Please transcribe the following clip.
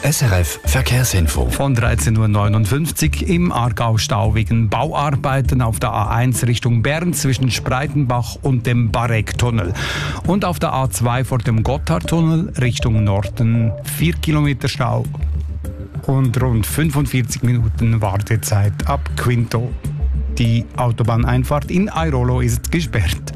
SRF Verkehrsinfo. Von 13.59 Uhr im Aargau Stau wegen Bauarbeiten auf der A1 Richtung Bern zwischen Spreitenbach und dem Barecktunnel. Und auf der A2 vor dem Gotthardtunnel Richtung Norden 4 Kilometer Stau und rund 45 Minuten Wartezeit ab Quinto. Die Autobahneinfahrt in Airolo ist gesperrt.